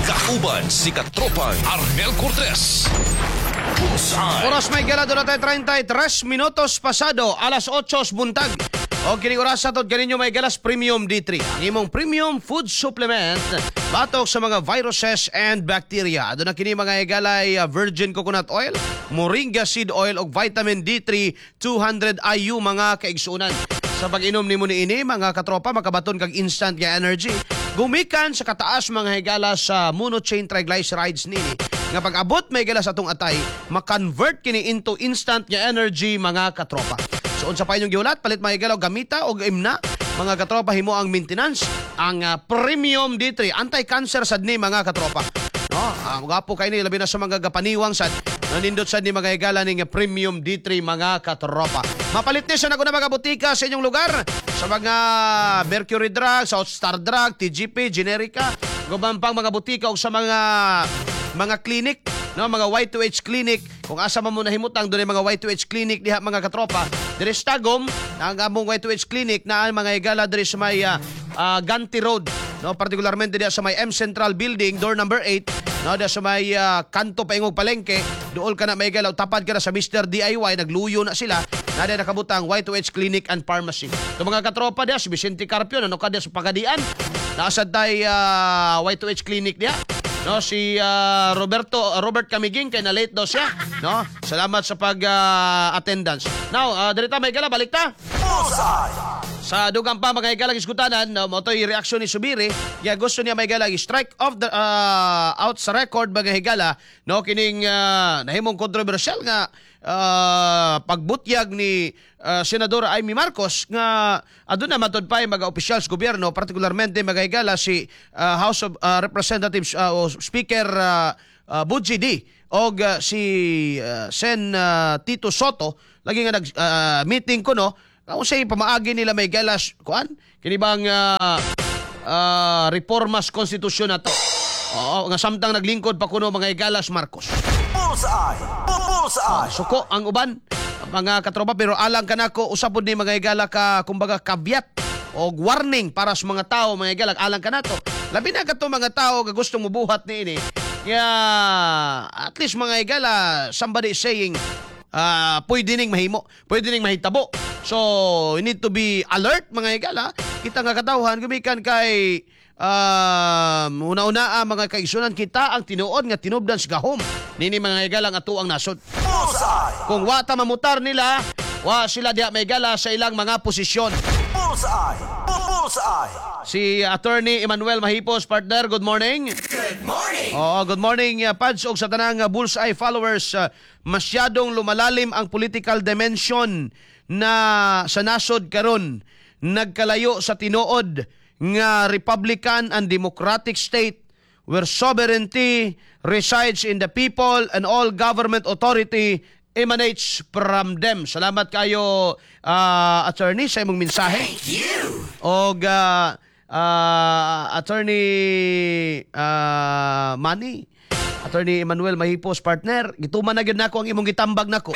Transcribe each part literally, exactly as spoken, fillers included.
Kauban si Katropang Arnel Cortez. Bullseye. Oras may gala doon natin thirty-three minutos pasado, alas otsos buntag. O kining oras sa tod kaninyo may galas Premium D three. Ang imong premium food supplement batok sa mga viruses and bacteria. Doon na kini mga igalay uh, virgin coconut oil, moringa seed oil ug vitamin D three two hundred I U mga kaigsunan. Sa pag-inom nimo ni ini mga katropa makabaton kag instant nga energy. Gumikan sa kataas mga higala sa monochain triglycerides nini. Nga pag-abot may higala sa atong atay, makonvert kini into instant nga energy mga katropa. So unsa pa inyong giulat, palit mga higala og gamita o imna, mga katropa himo ang maintenance, ang uh, Premium D three, anti-cancer sad ni mga katropa. No, ang gapo kay ni labi na sa mga gapaniwang sad. Nanindot sad ni mga higala ning Premium D three mga katropa. Mapalit ni sa naguna mga butika sa inyong lugar, sa mga Mercury Drug, South Star Drug, T G P, Generica, guban pang mga butika o sa mga mga clinic, no, mga Y two H clinic. Kung asa man mo nahimutang doon ay mga Y two H clinic diha mga katropa. Diri sa Tagum, ang among Y two H clinic na mga higala diri sa may uh, uh, Ganti Road, no, particularmente diha sa may M Central Building, door number eight. No, diha sa may uh, kanto paingog palengke, duol ka na may galaw, tapad ka na sa Mister D I Y, nagluyo na sila. Na diha nakabutang Y two H Clinic and Pharmacy. So mga katropa diha si Vicente Carpio, ano ka diha sa Pagadian. Naasad tay uh, Y two H Clinic diha. No, si uh, Roberto uh, Robert Camiging kay na late daw siya, no? Salamat sa pag uh, attendance. Now, uh, dirita may gala balik ta. Sa dugang pa mga igalang iskutanan, no, mo to'y reaksyon ni Subiri, kaya gusto niya may galang strike off the uh, out sa record mga higala, no, kining uh, nahimong kontrobersyal nga uh, pagbutyag ni uh, Senador Amy Marcos nga aduna matod pa mga opisyal sa gobyerno, partikularmente mga higala si uh, House of uh, Representatives uh, o Speaker uh, uh, Budgie D o uh, si uh, Sen uh, Tito Soto lagi nga nag uh, meeting ko, no. Kung sa'y pamaagi nila may galas, kuan? Kinibang uh, uh, reformas konstitusyon na to. Oo, nga samtang naglingkod pa kuno mga igalas Marcos. Bullseye! Bullseye! Uh, suko ang uban, mga katropa, pero alang ka na ko, usapod ni mga igala ka, kumbaga, kabyat o warning para sa mga tao, mga igala, alang ka na to. Labi na ka to mga tao, nga gustong mubuhat ni ini. Kaya, at least mga igala, somebody is saying, uh, pwede ning mahimo, pwede ning mahitabo. So, you need to be alert mga higala. Kita nga katawhan, gumikan kay um, una-una ang mga kaigsunan kita ang tinuod nga tinubdan sa gahom. Nini mga higala nga tuang nasod. Bullseye! Kung wata mamutar nila, wa sila diha may higala sa ilang mga posisyon. Bullseye! Bullseye! Si Attorney Emmanuel Mahipos, partner, good morning. Good morning! Oo, good morning, uh, Pads, og sa tanang uh, Bullseye followers. Uh, masyadong lumalalim ang political dimension na sa nasod karon, nagkalayo sa tinuod nga Republican and Democratic state where sovereignty resides in the people and all government authority emanates from them. Salamat kayo, uh, attorney, sa imong mensahe. Thank you! Og uh, uh, attorney uh, Manny, Attorney Emmanuel Mahipos, partner, gituman na gyud nako ang imong gitambag nako.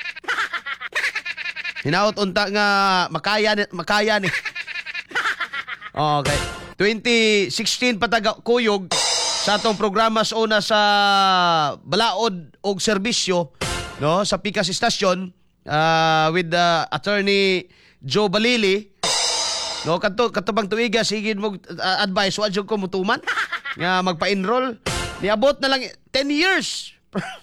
Hinaot unta nga makaya ni, makaya ni. Okay. twenty sixteen pataga kuyog sa atong programa sa una sa balaod og serbisyo, no, sa Pikas Station uh, with the Attorney Joe Balili. No, kadto katubang tuiga sige mo uh, advice wa jud ko mutuman nga magpa-enroll. Niabot na lang ten years.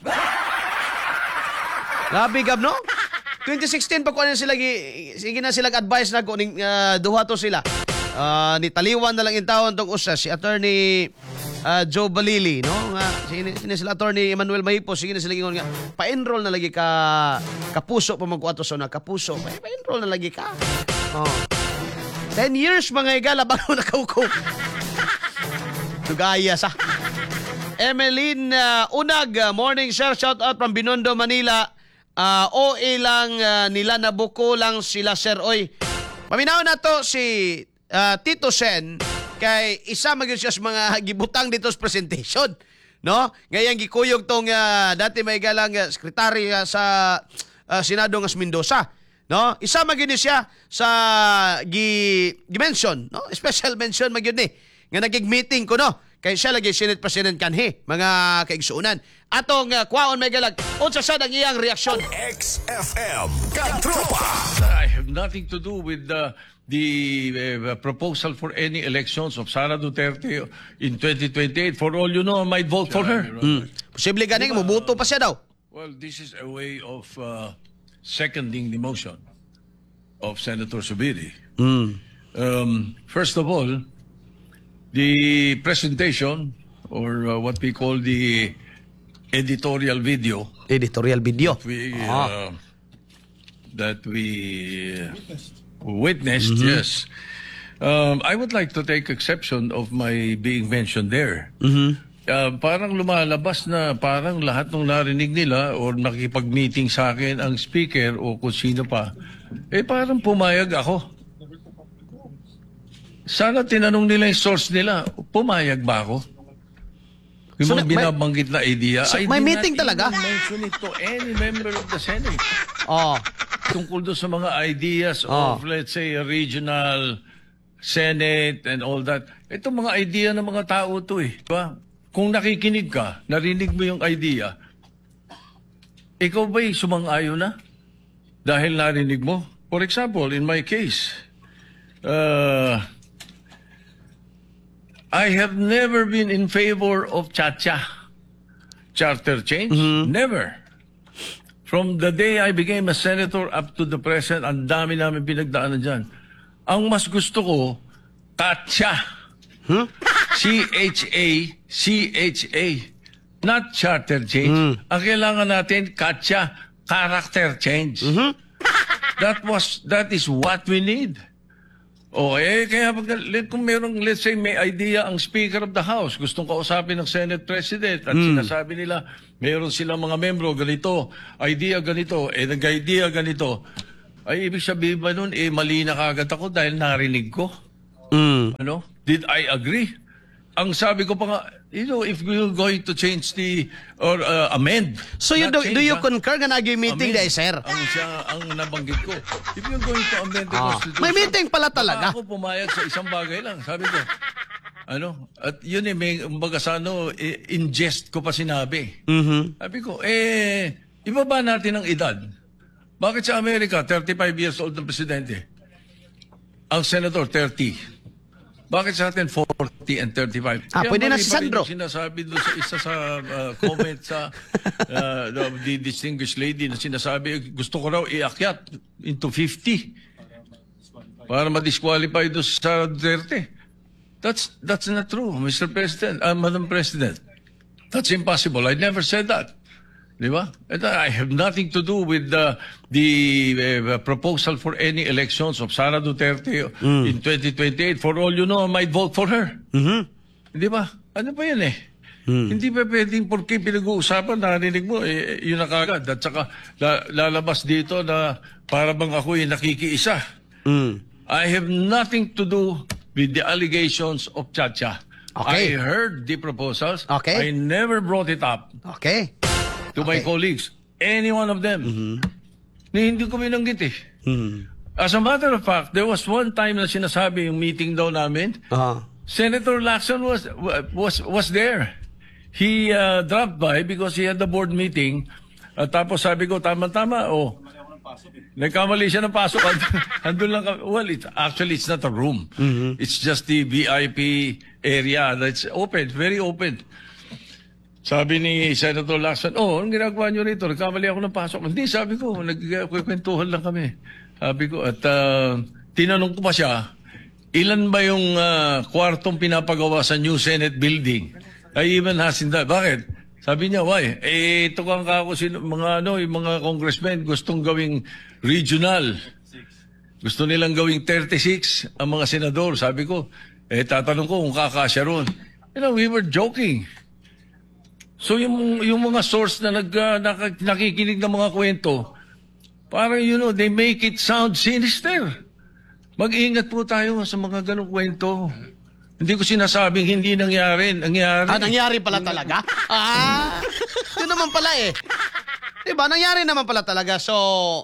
Grabe gab, no? twenty sixteen pa ko na sila sige na sila advice na ko ning uh, duha to sila. Uh, ni taliwan na lang in taon tong usa si Attorney uh, Joe Balili, no? Nga sige, sige sila Attorney Emmanuel Mahipos, sige na sila gingon nga pa-enroll na lagi ka kapuso pa magkuato sa na kapuso. Pa-enroll na lagi ka. Oh. ten years mga igala bago nakauko. Tugaya sa Emeline uh, Unag, morning sir, shout out from Binondo, Manila. Uh, o ilang uh, nila nabuko lang sila sir. Oy, paminaw na to si uh, Tito Sen kay isa magyud siya sa mga gibutang dito sa presentation, no? Ngayang gikuyog tong uh, dati may galang uh, sekretary uh, sa uh, Senado ng Mendoza, no? Isa magyud ni siya sa gi, gi mention, no? Special mention magyud ni nga nagig meeting ko, no? kay siya lagi Senate President kanhi, mga kaigsuunan. Atong uh, kwaon may galag, unsa sad ang iyang reaksyon? X F M Katropa. I have nothing to do with the the uh, proposal for any elections of Sara Duterte in twenty twenty-eight. For all you know, I might vote for her. Hmm. Posible ganing mubuto pa siya daw. Well, this is a way of uh, seconding the motion of Senator Subiri. Um, first of all, the presentation, or uh, what we call the editorial video Editorial video. we Ah. uh, that we uh, witnessed, yes. Um, I would like to take exception of my being mentioned there. Uh, parang lumalabas na parang lahat ng narinig nila or nakipag-meeting sa akin ang speaker o kung sino pa, eh parang pumayag ako. Sana tinanong nila yung source nila, pumayag ba ako? Yung So, mga may- binabanggit na idea, So, I may did meeting not talaga? even mention it to any member of the Senate. Oh. Tungkol doon sa mga ideas Oh. of, let's say, a regional Senate and all that. Ito mga idea ng mga tao to eh. Diba? Kung nakikinig ka, narinig mo yung idea, ikaw ba'y sumang-ayon na? Dahil narinig mo? For example, in my case, uh, I have never been in favor of Chacha charter change. Never. From the day I became a senator up to the present, ang dami namin pinagdaanan dyan. Ang mas gusto ko, Katcha. C H A C H A. Not charter change. Ang kailangan natin, Katcha, character change. That was, that is what we need. O eh, kaya pag, kung merong, let's say, may idea ang Speaker of the House, gustong kausapin ng Senate President, at sinasabi nila, meron silang mga membro, ganito, idea ganito, eh, nag-idea ganito, ay ibig sabihin ba nun, eh, mali na kagad ako dahil narinig ko? Mm. Ano? Did I agree? Ang sabi ko pa nga, you know, if we're going to change the, or uh, amend. So you not do, change, do you ah. concur nga naging meeting Amend. day, sir? Ang siya, ang nabanggit ko. If you're going to amend the Ah. Constitution. May meeting pala talaga. Baka ako pumayag sa isang bagay lang. Sabi ko, ano, at yun eh, may, umbaga sa ano, eh, in jest ko pa sinabi. Mhm. Sabi ko, eh, ibaba natin ang edad. Bakit sa Amerika, thirty-five years old ng presidente? Ang senator, thirty. Bakit sa atin, forty and thirty-five? Ah, Kaya pwede na mali si pa rin Sandro. yung sinasabi doon sa isa sa uh, comment sa uh, the, the distinguished lady na sinasabi, gusto ko raw iakyat into fifty para ma-disqualify doon sa Duterte. That's, that's not true, Mister President, uh, Madam President. That's impossible. I never said that. Di ba? And I have nothing to do with the, the uh, proposal for any elections of Sara Duterte in twenty twenty-eight. For all you know, I might vote for her. Di ba? Ano pa yan eh? Hindi pa pwedeng porque pinag-uusapan, narinig mo, eh, yun na kagad. At saka la, lalabas dito na para bang ako yung nakikiisa. Mm. I have nothing to do with the allegations of Chacha. Okay. I heard the proposals. Okay. I never brought it up Okay. to my Okay. colleagues. Any one of them. Na hindi ko binanggit eh. Mm. As a matter of fact, there was one time na sinasabi yung meeting daw namin, Ah. Senator Lacson was was was there. He uh, dropped by because he had the board meeting. At tapos sabi ko, tama-tama, oh, nagkamali siya ng pasok. Andun lang kami. Well, it's, actually, it's not a room. It's just the V I P area that's open, very open. Sabi ni Senator Lacson, oh, anong ginagawa nyo rito? Nagkamali ako ng pasok. Hindi, sabi ko, nagkwentuhan lang kami. Sabi ko, at uh, tinanong ko pa siya, ilan ba yung uh, kwartong pinapagawa sa new Senate building? I even asked him that. Bakit? Sabi niya, why? Eh, ito kang kako, sino, mga, ano, yung mga congressmen gustong gawing regional. Gusto nilang gawing thirty-six ang mga senador. Sabi ko, eh, tatanong ko kung kakasya ron. You know, we were joking. So yung yung mga source na nag uh, nak- nakikinig ng mga kwento, parang you know, they make it sound sinister. Mag-ingat po tayo sa mga ganong kwento. Hindi ko sinasabing hindi nangyari, nangyari. Ah, nangyari pala talaga? Ah, yun naman pala eh. Diba, nangyari naman pala talaga. So,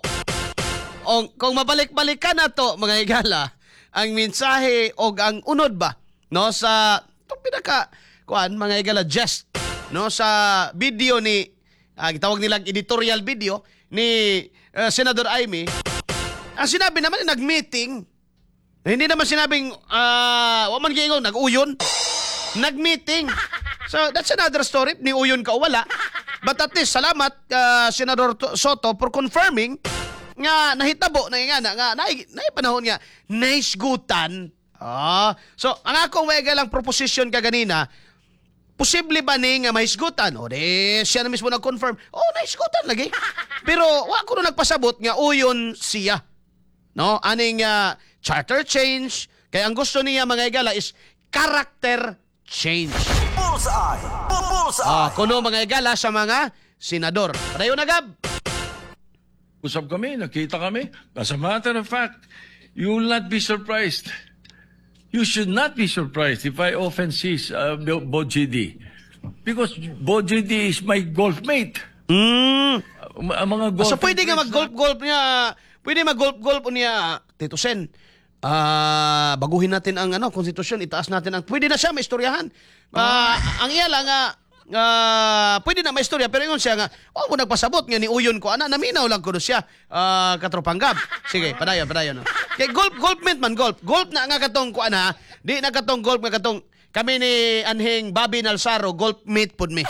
o, kung mabalik-balikan na to, mga higala, ang mensahe o ang unod ba, no, sa itong pinaka kuan mga igala jest no sa video ni ah, gitawag nilang editorial video ni uh, Senador Amy. Ang sinabi naman nag-meeting. Hindi naman sinabing ah, wa man giingon nag-uyon. Nag-meeting. So that's another story ni uyon ka o wala. But at least salamat uh, Senador Soto for confirming nga nahitabo na nga na nga na, na panahon nga nice gutan. Ah, so ang akong may lang proposition ka ganina, posible ba ni nga mahisgutan? O de siya na mismo nag-confirm. Oh, nahisgutan lagi. Pero wa ko na nagpasabot nga uyon siya. No, aning uh, charter change kay ang gusto niya mga igala is character change. Bullseye. Bullseye. Ah, kuno mga igala sa mga senador. Padayon na gab. Usap kami, nakita kami. As a matter of fact, you will not be surprised. You should not be surprised if I often see uh, Bo G D. Because Bo G D is my golf mate. Mm. Ang mga golf So pwede nga mag-golf-golf niya, pwede mag-golf-golf niya, Tito Sen. Ah, baguhin natin ang ano, konstitusyon, itaas natin ang pwede na siya maistoryahan. Ah, ang iya lang nga ah, pwede na maistorya pero ingon siya nga, oh, mo nagpasabot nga ni uyon ko ana, naminaw lang ko do siya. Ah, katropanggab. Sige, padayon, padayon. No. Kay golf, golf mint man golf. Golf na nga katong ko ana, di na katong golf nga katong kami ni Anhing Bobby Nalsaro, golf mate pud mi.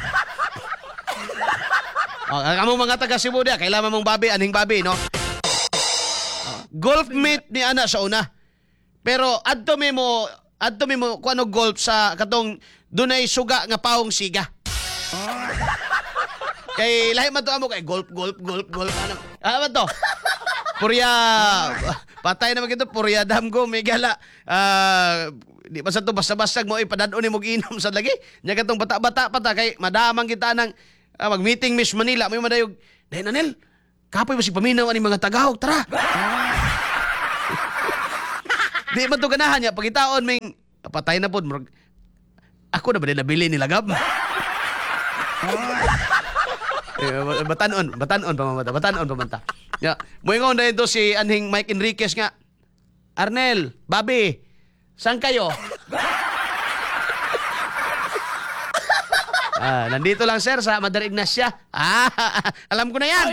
Oh, amo mga taga Cebu dia, kailangan mong Bobby, Anhing Bobby, no? Golf mate ni ana sa una. Pero adto mi mo adto mi mo kuno golf sa katong dunay suga nga pawong siga. Kay lahi man to amo kay golf golf golf golf ano. Ah man to. Purya patay na magito purya damgo may gala. Ah di pa sa to basta-basta mo ipadadon ni mo giinom sa lagi. Nya katong bata-bata pa ta kay madamang kita nang ah, mag-meeting Miss Manila may madayog. Dahil Anel, kapoy mo si paminaw ani mga tagahog, tara. Di man to ganahan niya pagitaon ming patay na pod murag ako na ba din nabili nila gab? eh, batanon, batanon pa mamata, batanon pa manta. Ya, moingon na ito si Anhing Mike Enriquez nga. Arnel, Bobby, saan kayo? Ah, nandito lang sir sa Mother Ignacia. Ah, alam ko na yan.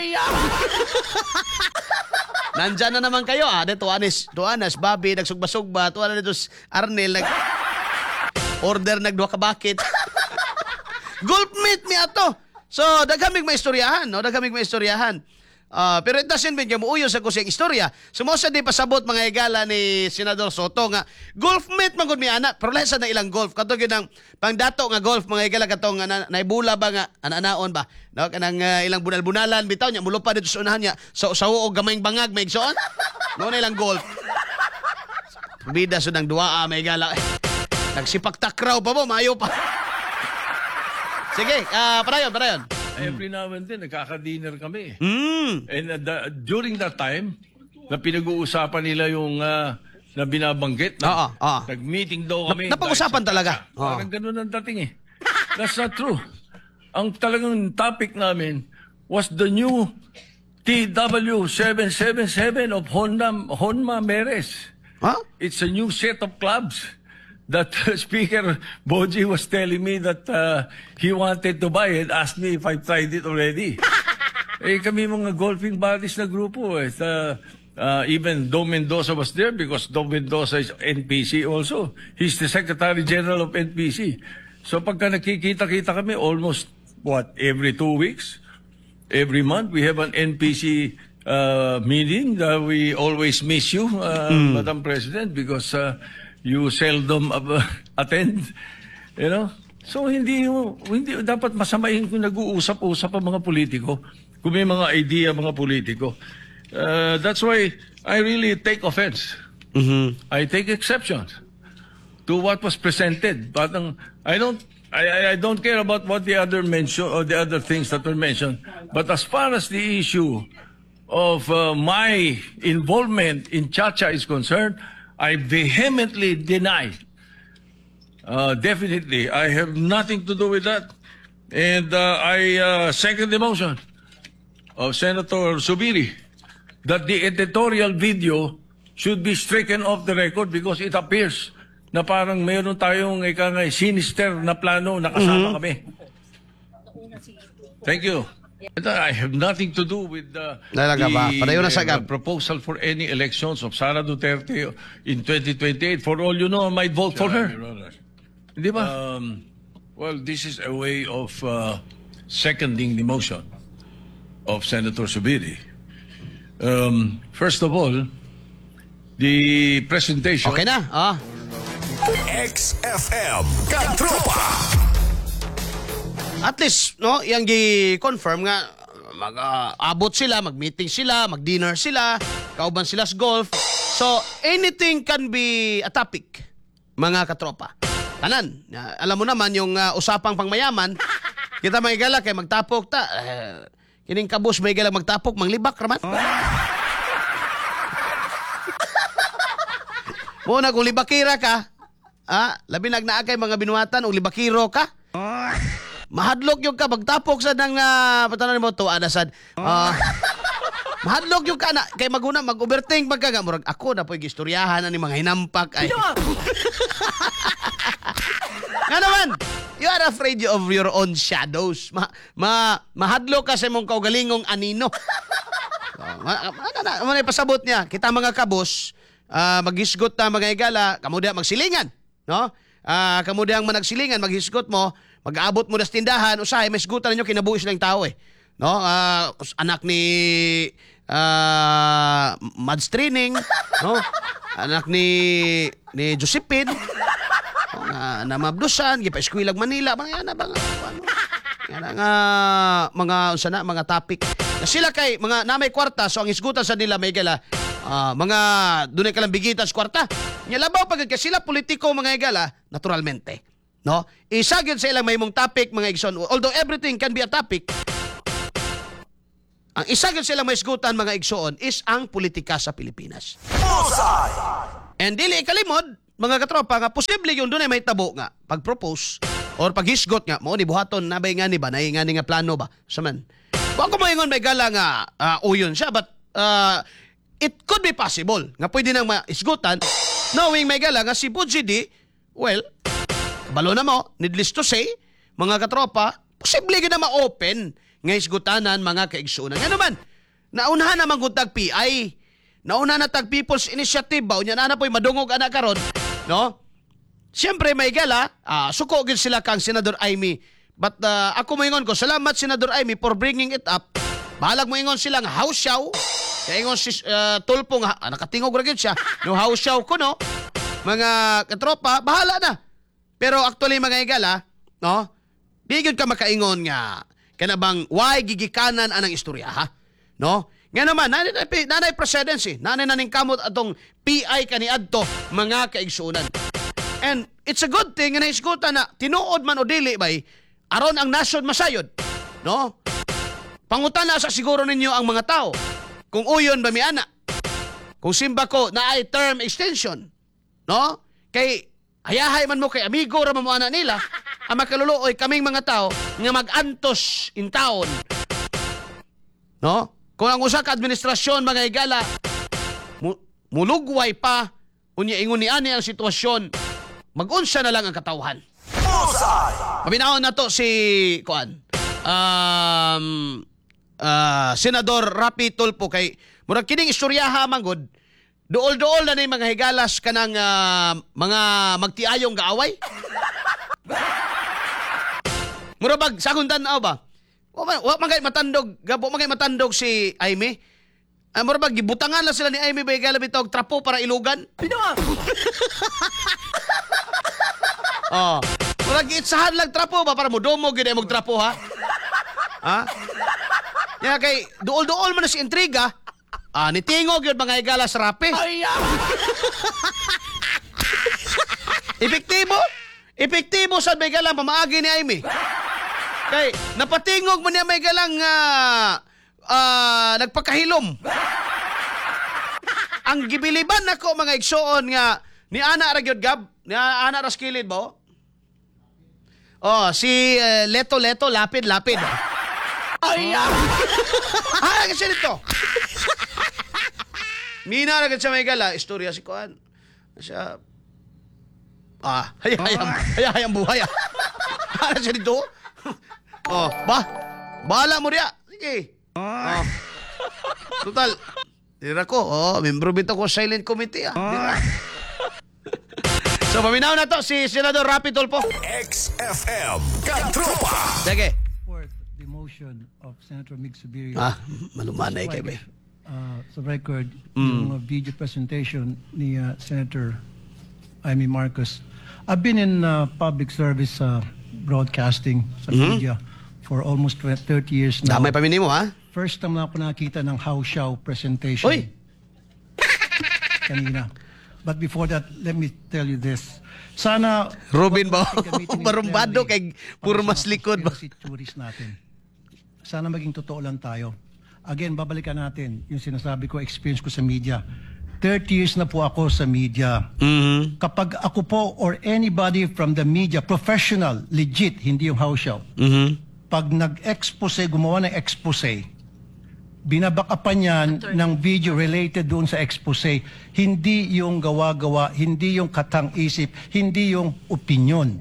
Nandyan na naman kayo. Ah, dito anis, tuanas, Bobby, nagsugba-sugba, tuanas dito Arnel, nag order nagduha ka bakit. Golf meet mi ato. So, daghamig maistoryahan, no? Daghamig maistoryahan. Uh, pero it doesn't mean mo uyo sa kusing istorya. Sumosa di pasabot mga igala ni Senador Soto nga golf mate man gud mi ana, pero lahi sa na ilang golf kato gyud ang pangdato nga golf mga igala katong na, naibula ba nga ana-anaon ba no kanang uh, ilang bunal-bunalan bitaw nya mulo pa dito sa unahan nya sa so, uog gamayng bangag may igsoon no na ilang golf bida sud ang duaa mga igala nagsipak takraw pa mo maayo pa sige uh, padayon padayon. Every now and then, nagkaka-dinner kami. Mm. And uh, the- during that time, na pinag-uusapan nila yung uh, na binabanggit, na, Oo, oo. nag-meeting daw kami. Na- napag-usapan dahil sa talaga. Tata. Parang ganun ang dating eh. That's not true. Ang talagang topic namin was the new T W seven seven seven of Honda, Honma Meres. Ha? It's a new set of clubs that uh, Speaker Boji was telling me that uh, he wanted to buy and asked me if I've tried it already. eh kami mga golfing buddies na grupo. Eh. Uh, uh, even Dom Mendoza was there because Dom Mendoza is N P C also. He's the Secretary General of N P C. So pagka nakikita-kita kami almost, what, every two weeks? Every month we have an N P C uh, meeting. Uh, we always miss you, uh, mm. Madam President, because uh, you seldom uh, attend, you know. So hindi hindi dapat masamain kung nag-uusap-usap ang mga politiko, kung may mga idea mga politiko. Uh, that's why I really take offense. Mhm. I take exception to what was presented. But um, I don't I, I I don't care about what the other mention or the other things that were mentioned. But as far as the issue of uh, my involvement in Chacha is concerned, I vehemently deny. Uh, definitely, I have nothing to do with that. And uh, I uh, second the motion of Senator Subiri that the editorial video should be stricken off the record because it appears na parang mayroon tayong ika nga, sinister na plano na kasama kami. Thank you. And I have nothing to do with uh, Talaga ba? Padayon na uh, sagad. proposal for any elections of Sara Duterte in twenty twenty-eight. For all you know, I might vote for her. Di ba? Um, well, this is a way of uh, seconding the motion of Senator Subiri. Um, first of all, the presentation... Okay na, ah. X F M Katropa. At least, no, yung gi-confirm nga, mag-abot sila, mag-meeting sila, mag-dinner sila, kauban sila sa golf. So, anything can be a topic, mga katropa. Tanan, uh, alam mo naman yung uh, usapang pangmayaman, kita may gala kay magtapok ta, uh, kining kabus may gala magtapok, manglibak raman. Muna, kung libakira ka, ah, labi nagnaagay mga binuhatan, o libakiro ka, mahadlok yung ka, magtapok sa nang, uh, patanan mo to, anasad, ah, mahadlok yung ka na, kay maguna, mag-overthink magkaga, murag ako na po'y gistoryahan na ni mga hinampak, ay. Nga naman, you are afraid of your own shadows. Ma, ma, mahadlok ka sa mong kaugalingong anino. So, ma, ma, ma, ma, ma, pasabot niya, kita mga kabos, uh, maghisgot na mga igala, kamudia magsilingan, no? Uh, kamudia ang managsilingan, maghisgot mo, mag-aabot mo na sa tindahan, usahay, may sigutan ninyo, kinabuhis lang tao eh. No? Uh, anak ni uh, Mads Trining, no? Anak ni ni Josephine, uh, na mabdusan, gipa-eskwilag Manila, mga yan na bang, ano, yan ang uh, mga, sana, mga topic. Na sila kay, mga namay kwarta, so ang isgutan sa nila, may gala, uh, mga, dunay ka lang bigitan sa kwarta. Nga labaw pag sila politiko, mga igala, naturalmente. No? Isa gyud sa ilang may mong topic, mga igsoon. Although everything can be a topic, ang isa gyud sa ilang may isgutan, mga igsoon, is ang politika sa Pilipinas. Bullseye! And dili kalimod, mga katropa, nga posible yung doon ay may tabo nga, pag-propose, or pag-hisgot nga, mo ni buhaton, nabay nga ni ba, nai nga ni nga plano ba, saman. Kung ako maingon, may gala nga, uh, uyon siya, but uh, it could be possible, nga pwede nang maisgutan, knowing may gala nga si Puji D, well, balo na mo, needless to say, mga katropa, posible ka na ma-open nga isgutanan mga kaigsunan. Nga naman, naunahan naman kung tag P I, naunahan na tag People's Initiative ba, unya na na po'y madungog anak karon, no? Siyempre may gala, uh, suko gid sila kang Senador Amy, but uh, ako mo ingon ko, salamat Senador Amy for bringing it up. Bahalag mo ingon silang house show, kaya ingon si uh, Tulpo nga, ah, nakatingog ra gyud siya, no house show ko, no? Mga katropa, bahala na. Pero actually mga igala, no? Di gyud ka makaingon nga kanabang why gigikanan anang istorya, ha? No? Nga naman, nanay, nanay presidency, nanay naning kamot atong P I kaniadto mga kaigsunan. And it's a good thing na isgutan na tinuod man o dili bay aron ang nasod masayod, no? Pangutana sa siguro ninyo ang mga tao kung uyon ba mi ana, kung simba ko na ay term extension, no? Kay hayahay man mo kay amigo ra mo ana nila, ang makaluluoy kaming mga tao nga mag-antos in town, no? Kung ang usa ka administrasyon mga igala mu- mulugway pa unya ingon ni ani ang sitwasyon, mag-unsa na lang ang katawhan. Bullseye! Paminaon na to si kuan. Um uh, Senador Rapi Tulfo kay murag kining istoryaha manggod. Duol-duol na ni mga higalas kanang uh, mga magtiayong gaaway. Mura bag sagundan na ba? Wa wa magay matandog, gabo magay matandog si Amy. Ah, mura bag gibutangan lang sila ni Amy bay gala bitog trapo para ilugan. Pinawa! Oh. Mura giitsahan lang trapo ba para mo domo gid ay mog trapo, ha? Ha? Ya kay duol-duol man na si intriga. Ah, nitingog yun mga igala sa rapi. Epektibo? Epektibo sa may galang pamaagi ni Amy. Kay, napatingog mo niya may galang uh, uh, nagpakahilom. Ang gibiliban nako mga igsoon nga ni Ana Ragyod Gab, ni Ana Raskilid ba? Oh, si uh, Leto Leto Lapid Lapid. Ay, ah, kasi nito. Mina na sa may gala, istorya si Kuan. Siya, Ah, hayahayang, hayahayang buhay ah. Ano siya dito? Oh, ba? Bahala mo diya. Sige. Oh. Total. Tira ko, oh, membro bito ko silent committee ah. Tira. So, paminaw na to si Senador Rapi Tulfo. X F M Katropa. Sige. Support the motion of Senator Mig Subirio. Ah, malumanay kay ba? Uh, sa record, yung uh, video presentation ni uh, Senator Amy Marcos. I've been in uh, public service uh, broadcasting sa media for almost thirty years now. Damay pa minimo ha? First time na ako nakita ng How Show presentation. Uy! Kanina. But before that, let me tell you this. Sana... Robin ba? gamitin yung Barumbado clearly kay puro mas likod ba? conspiracy theories natin. Sana maging totoo lang tayo. Again, babalikan natin yung sinasabi ko, experience ko sa media. thirty years na po ako sa media. Mhm. Kapag ako po or anybody from the media, professional, legit, hindi yung house show, Mhm. pag nag-expose, gumawa ng expose, binabakapan yan ng video related doon sa expose, hindi yung gawa-gawa, hindi yung katang-isip, hindi yung opinion.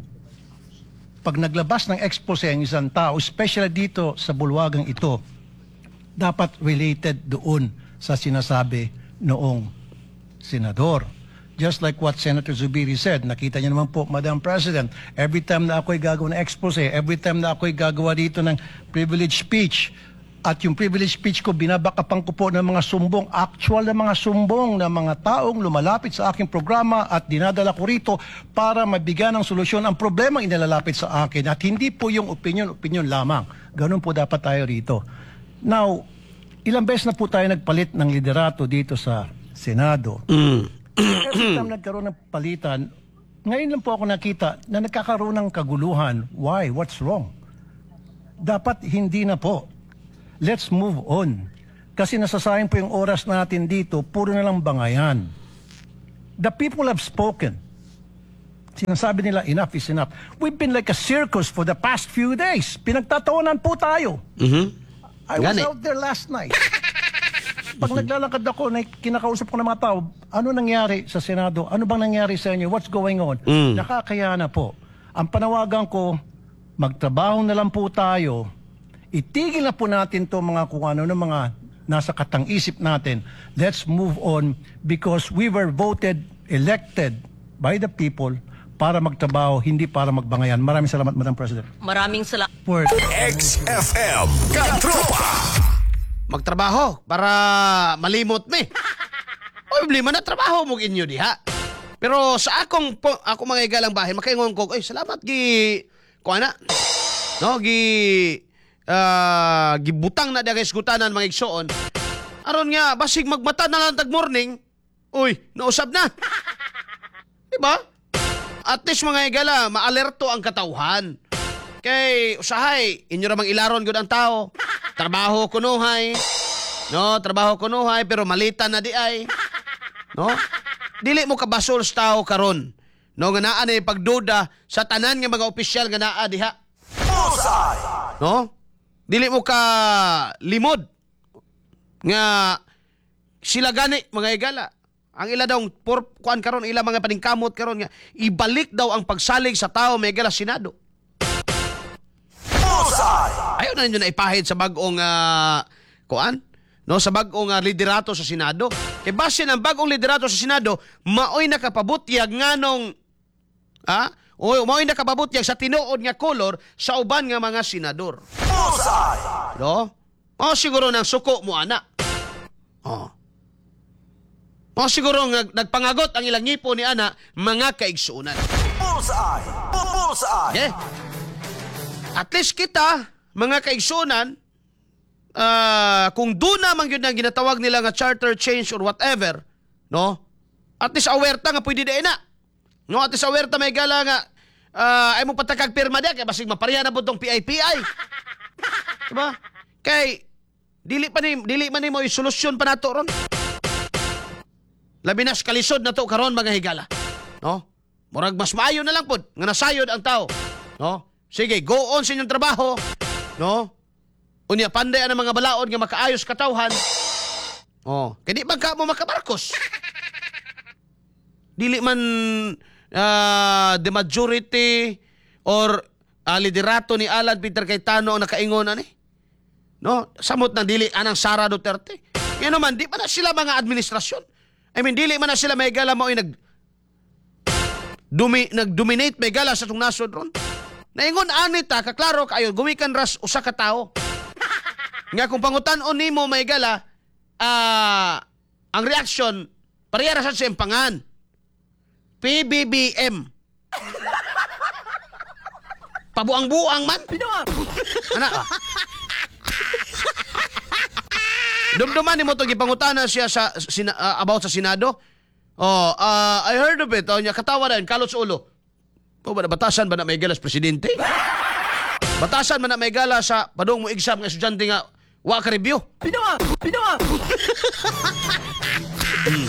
Pag naglabas ng expose ang isang tao, especially dito sa bulwagang ito, dapat related doon sa sinasabi noong senador. Just like what Senator Zubiri said, nakita niyo naman po, Madam President, every time na ako'y gagawa ng expose, every time na ako'y gagawa dito ng privilege speech, at yung privilege speech ko, binabakapan ko po ng mga sumbong, actual na mga sumbong ng mga taong lumalapit sa aking programa at dinadala ko rito para mabigyan ng solusyon ang problema inilalapit sa akin. At hindi po yung opinion-opinion lamang. Ganun po dapat tayo rito. Now, ilang beses na po tayo nagpalit ng liderato dito sa Senado. Every time nagkaroon ng palitan, ngayon lang po ako nakita na nagkakaroon ng kaguluhan. Why? What's wrong? Dapat hindi na po. Let's move on. Kasi nasasayang po yung oras natin dito, puro na lang bangayan. The people have spoken. Sinasabi nila, enough is enough. We've been like a circus for the past few days. Pinagtatawanan po tayo. Mhm. I was Gani. out there last night. Pag naglalakad ako, na kinakausap ko ng mga tao, ano nangyari sa Senado? Ano bang nangyari sa inyo? What's going on? Mm. Nakakaya na po. Ang panawagan ko, magtrabaho na lang po tayo. Itigil na po natin to mga kung ano ng mga nasa katang-isip natin. Let's move on because we were voted, elected by the people para magtrabaho, hindi para magbangayan. Maraming salamat, Madam President. Maraming salamat. For X F M Katropa. Magtrabaho para malimot me. O problema na trabaho mo inyo diha. Pero sa akong po, ako mga igalang bahay makaingon ko, ay salamat gi ko ana. No, gi ah, gibutang na dagay skutanan mga igsoon. Aron nga basig magmata na lang tag morning. Uy, nausab na. Diba? At least mga igala, maalerto ang katauhan. Kay usahay, inyo ramang ilaron gud ang tao. Trabaho kunuhay. No, trabaho kunuhay pero malita na di ay. No? Dili mo kabasol sa tao karon. No, nga naa na yung pagduda sa tanan nga mga opisyal nga naa diha. Bullseye. No? Dili mo ka limod nga sila gani mga igala. Ang ila daw por kuan karon ila mga paningkamot karon nga ibalik daw ang pagsalig sa tao mga igala Senado. Bullseye. Ayaw na ninyo na ipahid sa bagong uh, kuan? No, sa bagong uh, liderato sa Senado. Kay base ng bagong liderato sa Senado, maoy nakapabutyag nganong ha? O maoy nakapabutyag sa tinuod nga kolor sa uban nga mga senador. Bullseye. No? O siguro nang suko mo ana. Oh. O siguro nga nagpangagot ang ilang ngipo ni ana mga kaigsuunan. Bullseye. Bullseye. Okay? At least kita, mga kaigsunan, uh, kung doon naman yun ang ginatawag nila nga charter change or whatever, no? At least aware ta nga pwede na ina. No? At least aware ta may gala nga, uh, ay mo patakag pirma dia, kaya basig mapariya na po itong P I P I. Diba? Kay, dili, pa ni, dili man ni mo isolusyon pa nato ron. Labi na kalisod na to karon mga higala. No? Murag mas maayo na lang po, nga nasayod ang tao. No? Sige, go on sa inyong trabaho. No? Unya, panday ang mga balaod nga makaayos katawhan. Oh, kaya di ba ka mo makabarkos? Dili man ah, the majority or ah, liderato ni Alan Peter Cayetano ang nakaingon ani. No, samot na dili anang Sara Duterte. Yan naman, di pa na sila mga administrasyon. I mean, dili man na sila may gala mo nag dumi, nag-dominate may gala sa itong nasod ron. Naingon anita, kaklaro kayo, gumikan ras usa ka tao. Nga kung pangutan-on nimo may gala, ah, ang reaction, pareha ra sa simpangan. P B B M. Pabuang-buang man. Ana. Dumduman ni mo itong ipangutana siya sa, sina, uh, about sa Senado. Oh, uh, I heard of it. Oh, niya, katawa na yun, kalot sa ulo. Oh, ba, batasan ba na may gala sa presidente? Batasan ba na may gala sa padong mo exam ng estudyante nga wa ka review? Pinawa! Pinawa! Hmm.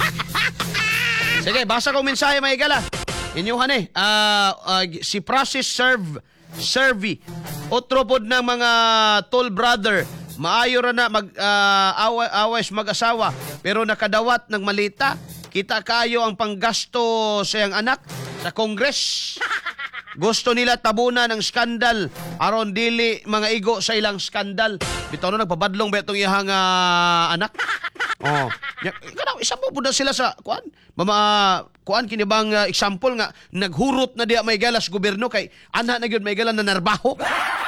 Sige, basa kong mensahe may gala. Inyuhan eh. Uh, uh, si Process Serve Servi. Otro pod ng mga toll brother. Maayo ra na mag uh, awa, awes mag-asawa pero nakadawat ng malita. Kita kayo ang panggasto sa iyang anak sa Congress. Gusto nila tabunan ng skandal aron dili mga igo sa ilang skandal. Bitaw na nagpabadlong ba itong iyang uh, anak? Oh, ikaw isa po buda sila sa kuan. Mama kuan kini bang uh, example nga naghurot na diya may galas gobyerno kay ana na gyud may galan na narbaho.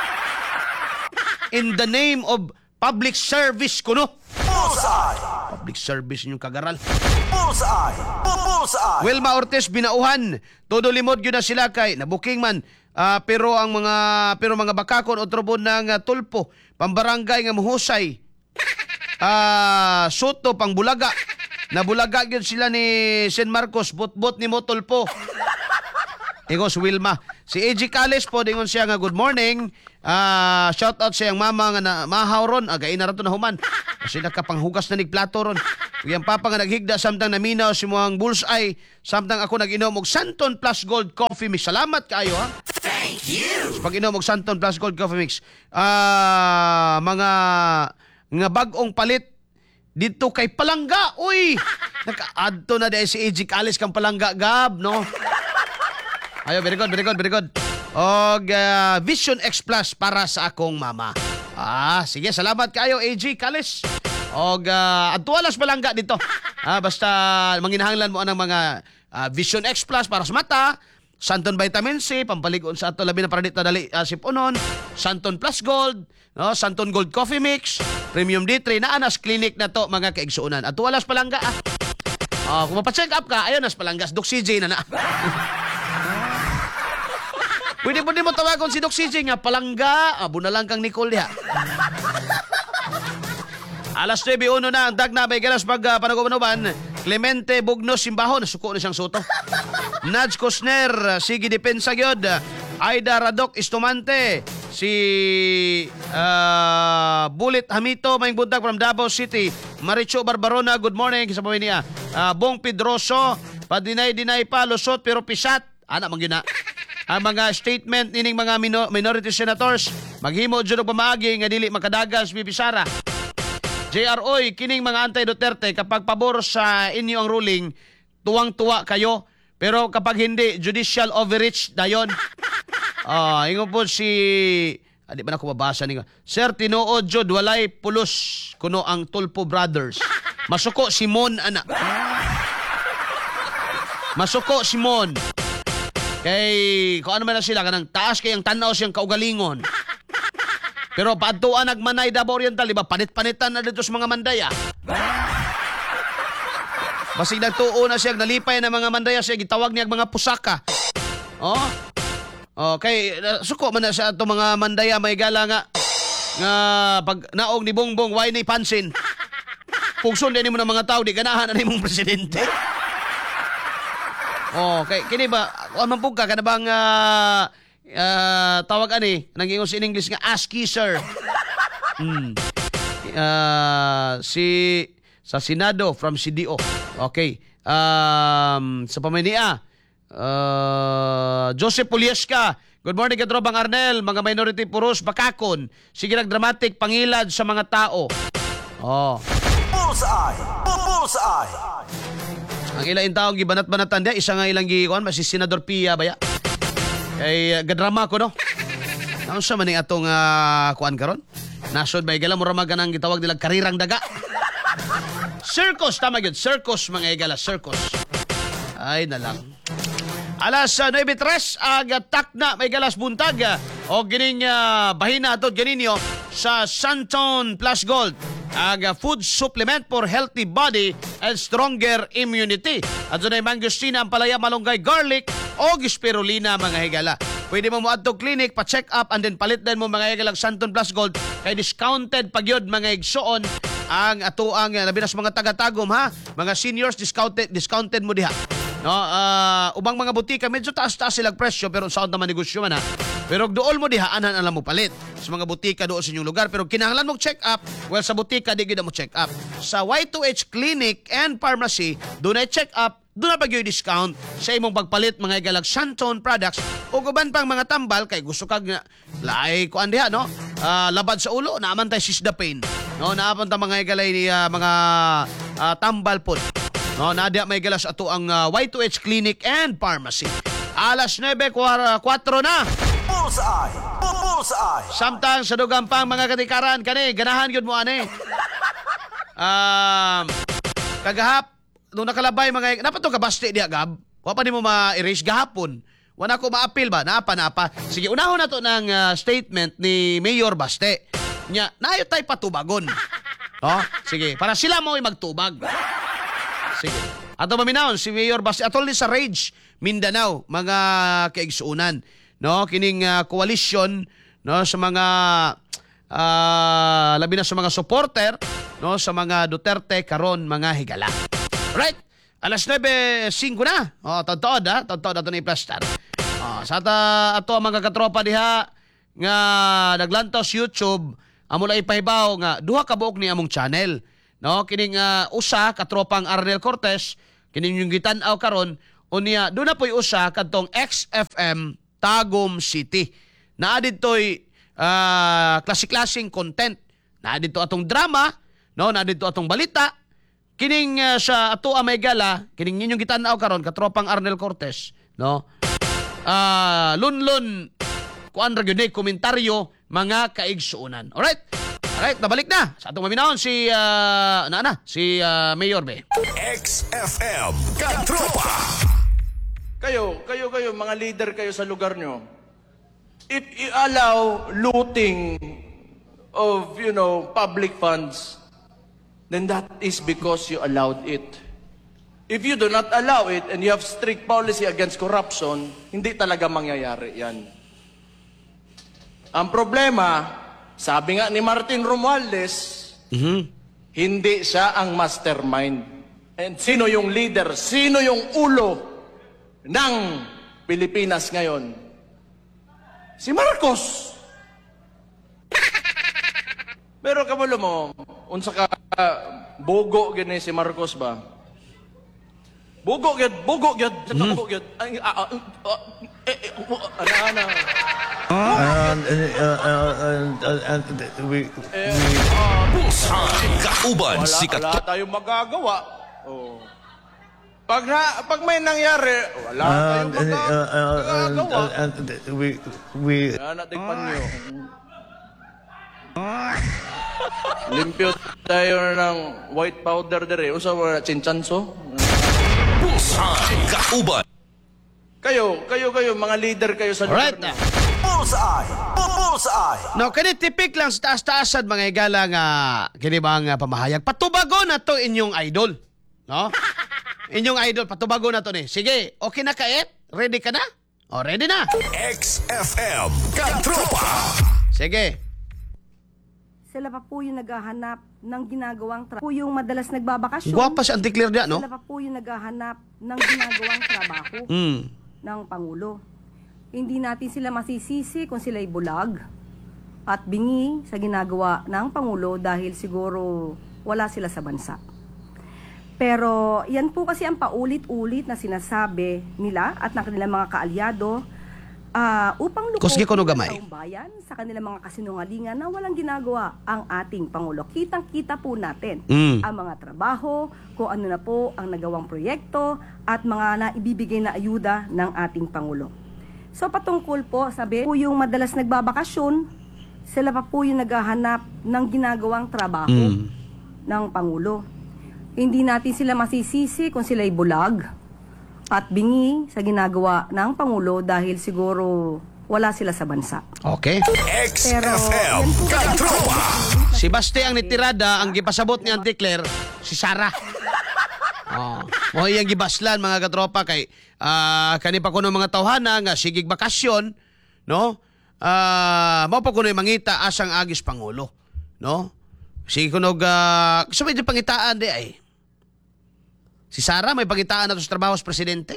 In the name of public service kuno. Bullseye! Public service inyong kagaral. Bullseye! Bullseye! Wilma Ortiz binauhan. Todo limod gyud na sila kay nabuking man. Uh, pero ang mga pero mga bakakon o trubon ng uh, tulpo, pambarangay nga muhusay. Ah, uh, Soto pang Bulaga. Nabulaga gyud sila ni San Marcos bot-bot ni Motulpo. Ingos Wilma. Si A G Cales po dingon siya nga good morning. Ah, uh, shout out sa iyang mama nga na mahaw ron, agay na rato na human. Kasi nakapanghugas na nig plato ron. Yang papa nga naghigda samtang naminaw si moang bullseye, samtang ako nag-inom og Santon Plus Gold Coffee Mix. Salamat kaayo ha. Thank you. Pag inom og Santon Plus Gold Coffee Mix. Ah, uh, mga nga bag-ong palit dito kay Palangga. Uy, naka-adto na dahil si A G Cales kang Palangga gab, no? Ayo, very good, very good, very good. Og uh, Vision X Plus para sa akong mama. Ah, sige, salamat kayo A G Cales. Og uh, adtualas Palangga dito. Ah, basta manginahanglan mo ang mga uh, Vision X Plus para sa mata, Santon Vitamin C, pampaligon sa ato labi na para dito dali uh, sipunon, Santon Plus Gold, no, Santon Gold Coffee Mix, Premium D three na anas clinic na to mga kaigsuunan. Adtualas Palangga ah. Ah, kung mapacheck up ka, ayon nas Palanggas, Doc C J na na. Pwede po din mo tawagon si Doc C J nga Palangga, abo na lang kang Nicole diha. Alas nueve uno na ang dagna may galas pag uh, panagumanuban. Clemente Bugnos Simbahon, suko na siyang soto. Naj Cosner, sige depensa gyud. Aida Radok Istumante, si uh, Bullet Hamito may buntag from Davao City. Maricho Barbarona, good morning sa pamilya niya. Uh, Bong Pedroso, padinay-dinay pa lusot pero pisat. Ana man gyud na. Ang mga statement nining mga mino- minority senators maghimo jud og pamaagi nga dili makadagas bibisara. J R Oy, kining mga anti-Duterte kapag pabor sa inyo ang ruling, tuwang-tuwa kayo. Pero kapag hindi, judicial overreach dayon. Ah, uh, ingon po si ah, di ba na ko mabasa ni Sir tinuod jud walay pulos kuno ang Tulpo Brothers. Masuko Simon ana. Masuko Simon. Kay kung ano man na sila kanang taas kay ang tanaw siyang kaugalingon. Pero paadtuan nagmanay Davao Oriental, di ba? Panit-panitan na dito sa mga mandaya. Basig nagtuo na siya, nalipay na mga mandaya siya, gitawag niya mga pusaka. Oh? Okay, suko man na siya ito mga mandaya, may gala nga, nga pag naong ni Bongbong, why ni pansin? Pugson din mo ng mga tao, di ganahan na mong presidente. Okay, kini ba, kung man po ka, ka na bang, uh, uh, tawag ani, nag-ingos in English nga, ASCII, sir. Hmm. Uh, si, sa Senado, from C D O. Okay. Um, sa pamaniya, uh, Joseph Pulieska, good morning, Katrobang Arnel, mga minority puros, bakakon, sige nag-dramatic, pangilad sa mga tao. Oh. Bullseye. Bullseye. Ang ilang tao gibanat-banatan dia, isa nga ilang gikuan si Senador Pia baya. Kay uh, gadrama ko no. Ano sa maning atong uh, kuan karon? Nasod may gala mura maganang gitawag nila karirang daga. Circus tama gyud, circus mga igala, circus. Ay na lang. Alas uh, nine tres aga takna may galas buntag uh, o gining uh, bahina ato ganinyo sa Santon Plus Gold. Aga food supplement for healthy body and stronger immunity. At doon ay mangostina, ampalaya, malunggay, garlic o spirulina mga higala. Pwede mo mo adto clinic pa-check up and then palit din mo mga higala Santon Plus Gold kay discounted pagyod mga igsuon ang ato ang labi na sa mga taga-tagom ha. Mga seniors discounted discounted mo diha. No, uh, ubang mga butika medyo taas-taas silang presyo pero sound naman negosyo man ha. Pero dool mo diha anan alam mo palit sa mga butika doon sa inyong lugar pero kinahanglan mo check up. Well sa butika di gyud mo check up. Sa Y two H Clinic and Pharmacy doon ay check up, doon na bagyo discount sa imong pagpalit mga igalag Santon products o guban pang mga tambal kay gusto kag laay kuan diha no. Uh, labad sa ulo naaman tay sisdapin. No, naaman ta mga igalay ni uh, mga uh, tambal pod. No, nadia may galas ato ang uh, Y two H Clinic and Pharmacy. Alas nine four na. Bullseye. Bullseye. Samtang sa dugang pang mga katikaran kani ganahan gyud mo ani. Um kagahap nung nakalabay mga napat to kabaste diha gab. Wa pa nimo ma-erase gahapon. Wala ko ma-appeal ba? Napa napa. Sige unahon nato ng uh, statement ni Mayor Baste. Nya nayo tay patubagon. Oh, sige para sila mo magtubag. Sige. Ato maminawon si Mayor Baste atol ni sa Rage Mindanao mga kaigsuunan no kining uh, coalition no sa mga uh, labi na sa mga supporter no sa mga Duterte karon mga higala. Right? Alas nine five na. Oh, totoo da, totoo da to ni Plastar. Oh, sa ta ato ang mga katropa diha nga naglantaw sa YouTube amo la ipahibaw nga duha ka buok ni among channel. No, kining uh, usa katropang Arnel Cortez kining yung gitan-aw karon unya do na poy usa kadtong X F M Tagum City. Naa ditoy uh, klase-klaseng content. Naa dito atong drama, no, naa dito atong balita. Kining uh, sa ato may gala, kining ninyong gitan-aw karon katropang Arnel Cortez, no. Ah, uh, lunlun kuan ra gyud komentaryo mga kaigsuonan. Alright? Alright, nabalik na. Sa atong maminahon si uh, na na si uh, Mayor Be. X F M Katropa. Kayo, kayo, kayo, mga leader kayo sa lugar nyo, if you allow looting of, you know, public funds, then that is because you allowed it. If you do not allow it and you have strict policy against corruption, hindi talaga mangyayari yan. Ang problema, sabi nga ni Martin Romualdez, Mhm. hindi siya ang mastermind. And sino yung leader? Sino yung ulo ng Pilipinas ngayon? Si Marcos. Pero kabalo mo, unsa ka uh, bugo gani si Marcos ba? Bugo gyud, bugo gyud, sa Hmm. bugo gyud. Ay, ah, ah, ah, eh, eh, uh, ana ana. And, uh, uh, and, uh, and we, Eh, ah, Bullseye. Kauban wala, si wala Katropa. tayong magagawa. Oh. Pag na, pag may nangyari, wala and, tayong uh, maga- uh, and, magagawa. uh, and we, we, Kaya natin panyo. Limpyo tayo ng white powder dire. Usa wala chinchanso. Bullseye. Kauban. Kayo, kayo, kayo, mga leader kayo sa lugar Alright niyo. na. Bullseye. Bullseye. No, kani tipik lang sa taas-taasad mga igala nga kini ba nga pamahayag. Patubago na to inyong idol. No? Inyong idol, patubago na to ni. Sige, okay na ka, Ed? Ready ka na? O, ready na. X F M Katropa. Sige. Sila pa po yung naghahanap ng ginagawang trabaho. Po yung madalas nagbabakasyon. Guwapa si Auntie Claire diyan, no? Sila pa po yung naghahanap ng ginagawang trabaho Hmm. ng Pangulo. Hindi natin sila masisisi kung sila'y bulag at bingi sa ginagawa ng Pangulo dahil siguro wala sila sa bansa. Pero yan po kasi ang paulit-ulit na sinasabi nila at ng kanilang mga kaalyado Ah, upang Kusgi ko no lukokin gamay. ang taong bayan sa kanilang mga kasinungalingan na walang ginagawa ang ating Pangulo. Kitang-kita po natin Mm. ang mga trabaho, kung ano na po ang nagawang proyekto at mga naibibigay na ayuda ng ating Pangulo. So patungkol po, sabi po yung madalas nagbabakasyon, sila pa po yung naghahanap ng ginagawang trabaho Mm. ng Pangulo. Hindi natin sila masisisi kung sila'y bulag at bingi sa ginagawa ng Pangulo dahil siguro wala sila sa bansa. Okay. X Pero F M yan po ba ang Katropa. Si Basti ang nitirada, ang gipasabot ni Auntie Claire, si Sarah. Oh, mo iyang gibaslan mga katropa kay ah kani pa kuno mga tawhana nga sigig bakasyon, no? Ah, mao pa kuno mangita asang agis pangulo, no? Sige kuno ga uh, sabay di pangitaan di ay. Si Sarah may pangitaan na to sa trabaho sa presidente.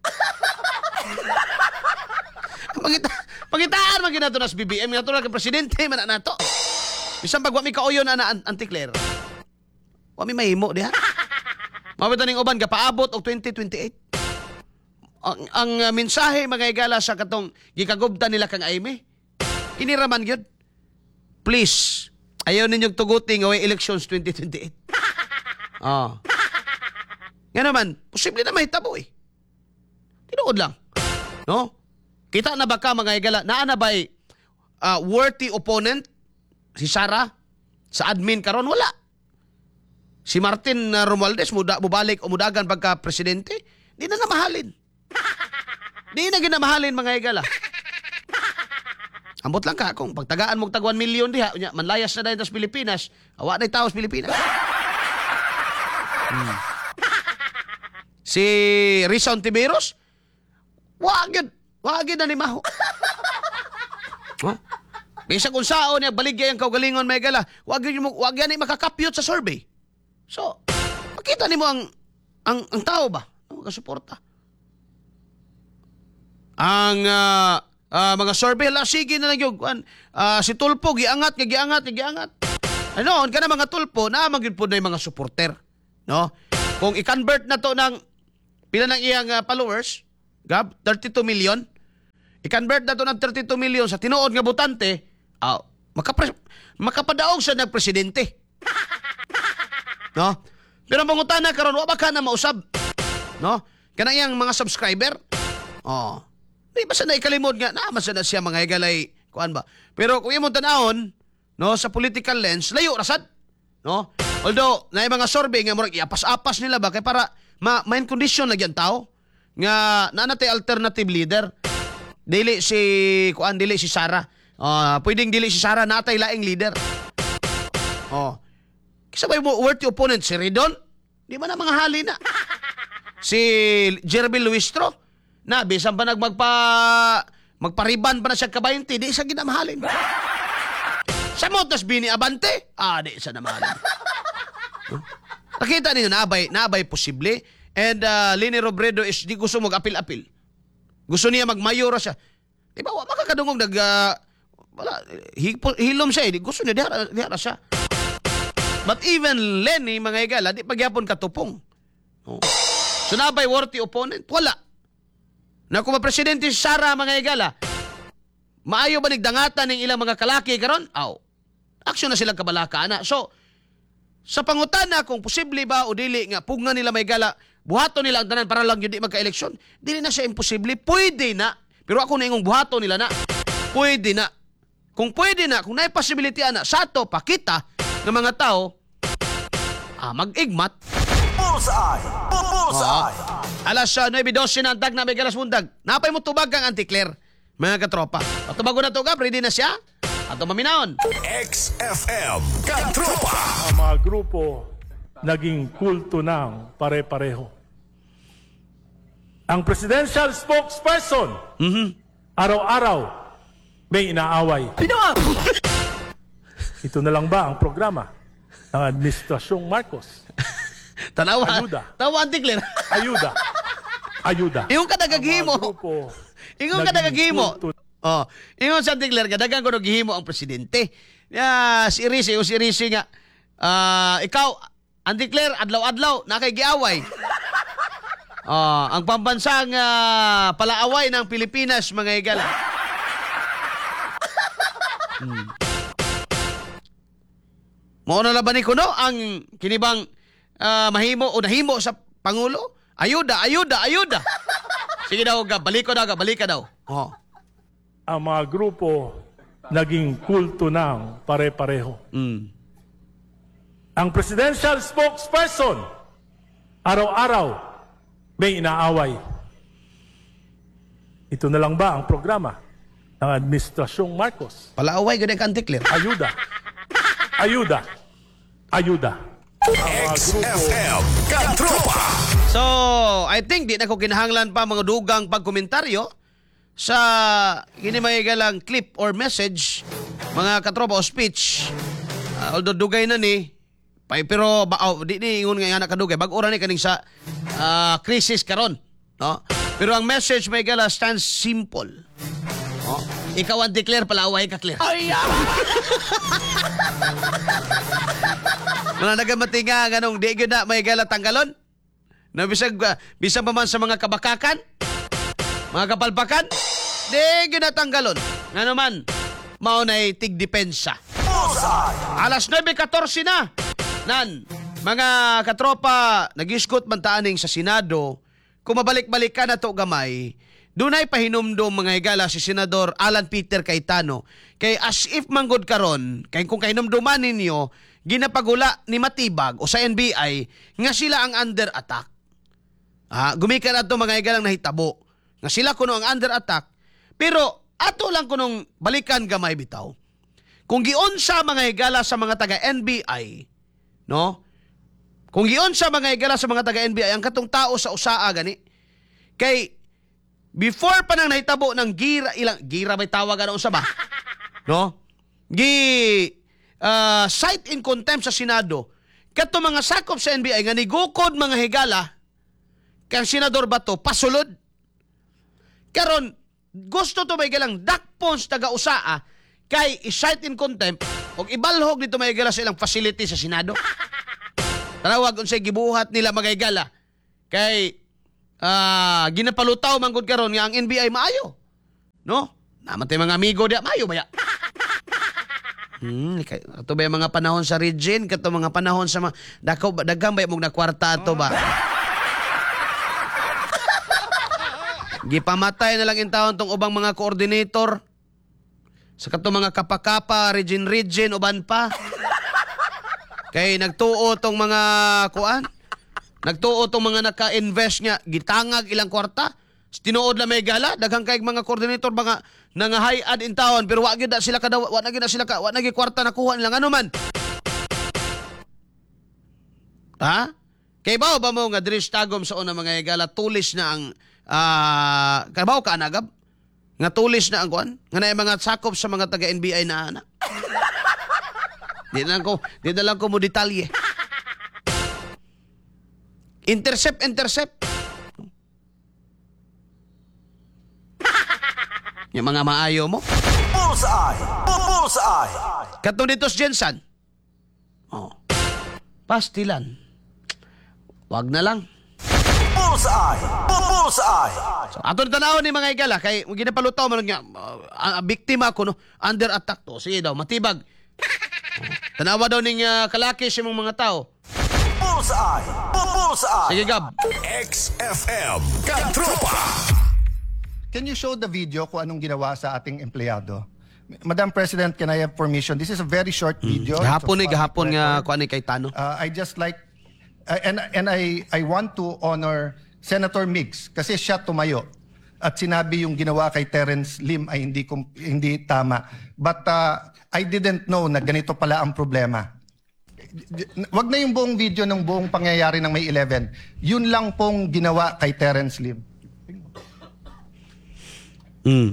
Pangita pangitaan man ginato nas B B M nga to kay presidente man na nato. Bisan pag wa mi kauyon ana Auntie Claire. Wa mi mahimo diha. Mabita ning uban gapaabot og twenty twenty-eight. Ang, ang uh, mensahe mga igala sa katong gikagubtan nila kang Aimee. Iniraman gyud. Please, ayaw ninyong tuguti nga way elections twenty twenty-eight. Oh. Nga naman, posible na mahitabo eh. Tinuod lang. No? Kita na ba ka mga igala, naa na ba'y uh, worthy opponent si Sarah sa admin karon? Wala. Si Martin uh, Romualdez muda mubalik o mudagan pagka presidente, di na namahalin. Di na ginamahalin mga igala. Ambot lang ka kung pagtagaan mo tag one million diha, unya manlayas na dayon sa Pilipinas, awa na taos Pilipinas. Hmm. Si Risa Ontiveros, wag yun, wag yun na ni Maho. Huh? Bisa kung sao niya baligya yung kaugalingon may gala, wag yun, wag yan ay makakapyot sa survey. So, makita nimo ang ang ang tao ba? Magasuporta. Ang uh, uh, mga survey la sige na lang yung uh, si Tulpo giangat nga giangat nga giangat. Ano, on kana mga Tulpo na magyud pod na mga supporter, no? Kung i-convert na to ng pila ng iyang uh, followers, gab thirty-two million. I-convert na to ng thirty-two million sa tinuod nga botante, uh, makapre- makapadaog sa nagpresidente. No? Pero ang pangutana karon wa ba ka na mausab? No? Kanang iyang mga subscriber. Oh. Di ba sa na ikalimod nga na man na siya mga higalay kuan ba. Pero kung imong tan-awon, no, sa political lens, layo rasad. No? Although na mga survey nga murag iapas-apas nila ba kay para ma main condition lagi ang tao nga naa natay alternative leader. Dili si kuan dili si Sarah. Uh, pwedeng dili si Sarah natay laing leader. Oh. Kasabay mo worthy opponent si Ridon, di man na mga hali na. Si Jeremy Luistro, na bisan pa nagmagpa magpariban pa na siya ka twenty, di sa ginamahalin. Sa motos Bini Abante, ah di sa namahalin. Huh? Nakita ninyo naabay, naabay posible. And uh, Leni Robredo is di gusto mag-apil-apil. Gusto niya magmayora siya. Di ba, makakadungog nag uh, wala, hilom siya eh. Gusto niya dihara, dihara siya. But even Lenny, mga igala, di pagyapon katupong. Oh. So nabay worthy opponent? Wala. Na kung presidente si Sara, mga igala, maayo ba nigdangatan ng ilang mga kalaki karon? Aw. Aksyon na silang kabalaka na. So, sa pangutana kung posible ba o dili nga pugna nila may gala, buhato nila ang tanan para lang yun di magka-eleksyon, dili na siya imposible. Pwede na. Pero ako na ingong buhato nila na. Pwede na. Kung pwede na, kung naay possibility na, sa to, pakita ng mga tao, ah, mag-igmat. Bullseye! Bullseye! Alas uh, nine twelve na ang tag na may galas mundag. Napay mo tubag kang Auntie Claire, mga katropa. Patubago na to ka, ready na siya? Ato maminaon. X F M Katropa. Ang mga grupo naging kulto ng pare-pareho. Ang presidential spokesperson, Mhm. araw-araw may inaaway. Ito na lang ba ang programa ng Administrasyong Marcos? Tanawa. Ayuda. Tawa Auntie Claire. Ayuda. Ayuda. Yung ka nagagihimo. Ang mga grupo Ingon ka naging nagagihimo. kulto. Oh, ingon sa Auntie Claire, kadagang ko nagihimo ang presidente. Ya, si Risi, o si Risi nga, ah, ikaw, Auntie Claire, adlaw-adlaw, nakay giaway. Oh, ang pambansang ah, palaaway ng Pilipinas, mga higala. Hmm. Mao na laban ni kuno ang kinibang ah, mahimo o nahimo sa Pangulo? Ayuda, ayuda, ayuda. Sige daw, Gab. Balik ko daw, Gab. Balik ka daw. Oh. Ang mga grupo naging kulto ng pare-pareho. Mm. Ang presidential spokesperson, araw-araw, may inaaway. Ito na lang ba ang programa ng Administrasyong Marcos? Palaaway, ganyan ka, Antikler. Ayuda. Ayuda. Ayuda. X F M Katropa. So, I think di na ko kinahanglan pa mga dugang pagkomentaryo sa ginimayigalang clip or message, mga katropa o speech. Uh, although dugay na ni, pay, pero ba, oh, di ni ingon nga anak kadugay, bag-ura ni kaning sa uh, crisis karon, no? Pero ang message may gala stands simple. No? Ikaw ang declare palaaway ka, clear. Ay, mga nagamati nga ganong di gyud na may gala tanggalon. Na bisag uh, bisag pa man sa mga kabakakan, mga kapalpakan, di gyud na tanggalon. Nga naman, mao nay tig depensa. Alas nine fourteen na. Nan, mga katropa, nag-iskot man taaning sa Senado, kung mabalik-balik ka na to gamay, dunay pahinumdom mga higala si Senador Alan Peter Cayetano. Kay as if manggod karon, kay kung kahinumduman ninyo, ginapagula ni Matibag o sa N B I nga sila ang under attack. Ah, gumikan ato mga higalang nahitabo nga sila kuno ang under attack. Pero ato lang kunong balikan gamay bitaw. Kung giunsa mga higala sa mga taga N B I, no? Kung giunsa mga higala sa mga taga N B I ang katong tao sa usaa gani, kay before pa nang nahitabo ng gira ilang gira may tawag ano sa ba? No? Gi uh, cite in contempt sa Senado kato mga sakop sa N B I nga nigukod mga higala kang Senador Bato pasulod. Karon gusto to may galang dakpons taga usaa kay i-cite in contempt og ibalhog dito may higala sa ilang facility sa Senado. Tarawag unsay gibuhat nila mga higala kay uh, ginapalutaw manggod karon nga ang N B I maayo. No? Naman tayo mga amigo diya maayo baya. Hmm, ito ba yung mga panahon sa region? Ito mga panahon sa mga... Dakaw, dagang ba yung mga kwarta ito ba? Gipamatay na lang in taon tong ubang mga coordinator. Sa kato mga kapakapa, region-region, uban pa. Kay nagtuo tong mga kuan. Nagtuo tong mga naka-invest nga. Gitangag ilang kwarta. Tinuod lang may gala, daghang kay mga coordinator mga nangahayad in town pero wa gyud na sila kada wa na gyud na sila ka wa na gyud kwarta nakuha nila ano man. Ha? Kay bao ba mo nga diri tagom sa una mga higala tulis na ang uh, kabaw ka anagab nga tulis na ang kuan nga naay mga sakop sa mga taga N B I na ana. Di na lang ko, di na lang ko mo detalye. Intercept, intercept. Yung mga maayo mo. Bullseye! Bullseye! Katong dito si Jensen. Oh. Pastilan. Wag na lang. Bullseye! Bullseye! So, ato na tanaw ni mga higala kay ginapalutaw man nga uh, biktima ko no under attack to. Sige daw matibag. Oh. Tanawa daw ning uh, kalaki sa mga tao. Bullseye! Bullseye! Sige Gab. X F M Katropa. Can you show the video kung anong ginawa sa ating empleyado? Madam President, can I have permission? This is a very short video. Mm. Gahapon ni It's a gahapon public nga record. kuan ni Cayetano. Uh, I just like, uh, and and I I want to honor Senator Migs kasi siya tumayo at sinabi yung ginawa kay Terence Lim ay hindi kum- hindi tama. But uh, I didn't know na ganito pala ang problema. Wag na yung buong video ng buong pangyayari ng May eleven. Yun lang pong ginawa kay Terence Lim. Mm.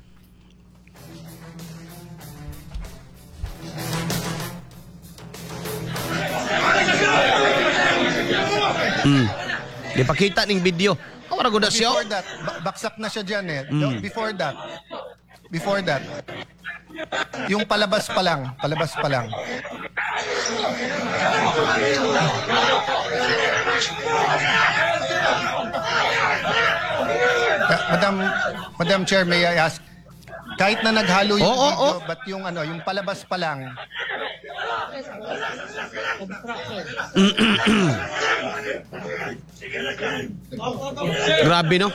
Mm. Dipakita ning video. Awara gud siya. Before that, ba- baksak na siya dyan eh. No, Before that, before that, yung palabas pa lang, palabas pa lang. Madam, Madam Chair, may I ask, kahit na naghalo yung Oo, oo, video, oo. but yung ano, yung palabas pa lang, Grabe, no?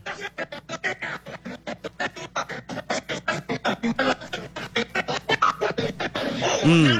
Mm.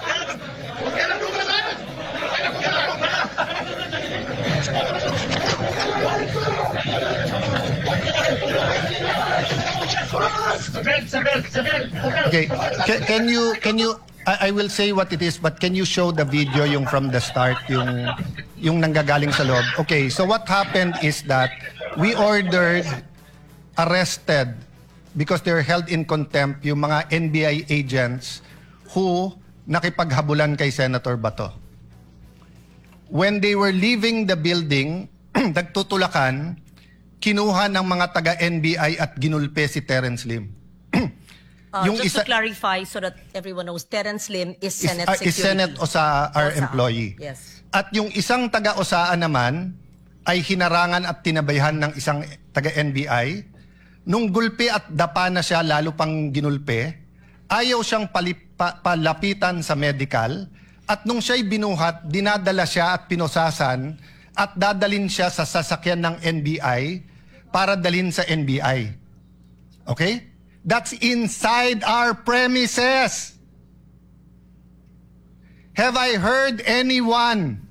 okay, can, can you, can you, I, I will say what it is, but can you show the video yung from the start, yung, yung nanggagaling sa loob? Okay, so what happened is that we ordered, arrested, because they're held in contempt, yung mga N B I agents who nakipaghabulan kay Senator Bato. When they were leaving the building, nagtutulakan, kinuha ng mga taga-N B I at ginulpe si Terence Lim. Uh, Yung just isa- to clarify so that everyone knows, Terence Lim is Is, Senate uh, Security. is Senate Osaa, our Osaa. employee. Yes. At yung isang taga-Osaa naman ay hinarangan at tinabayhan ng isang taga-N B I. Nung gulpe at dapa na siya, lalo pang ginulpe, ayaw siyang palipa, palapitan sa medical. At nung siya'y binuhat, dinadala siya at pinosasan at dadalin siya sa sasakyan ng N B I para dalhin sa N B I. Okay? That's inside our premises. Have I heard anyone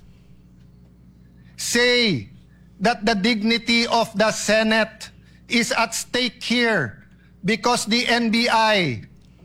say that the dignity of the Senate is at stake here because the N B I